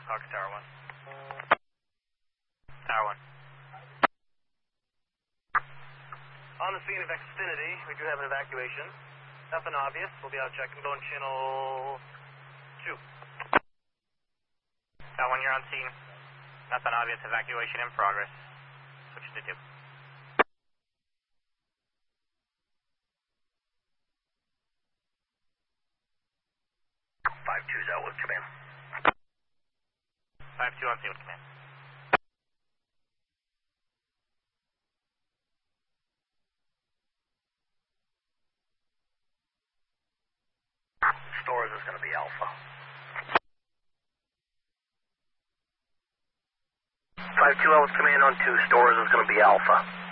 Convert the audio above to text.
Talk to Tower 1. Tower 1. On the scene of Xfinity, we do have an evacuation. Nothing obvious. We'll be out checking. Go on channel 2. Tower 1, you're on scene. Nothing obvious. Evacuation in progress. Switch to 2. 5-2's out with command. 5-2 on scene with command. Stores is going to be Alpha. 5-2 out with command on 2. Stores is going to be Alpha.